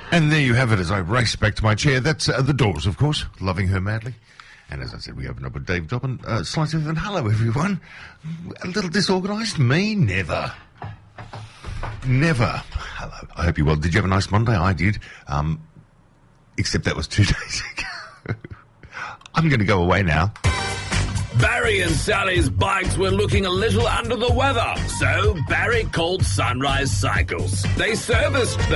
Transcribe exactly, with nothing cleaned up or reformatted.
And there you have it as I race back to my chair. That's uh, The Doors, of course, Loving Her Madly. And as I said, we open up with Dave Dobbin. Uh, Slice of and hello, everyone. A little disorganised? Me? Never. Never. Hello. I hope you well. Did you have a nice Monday? I did. Um, except that was two days ago. I'm going to go away now. Barry and Sally's bikes were looking a little under the weather, so Barry called Sunrise Cycles. They serviced the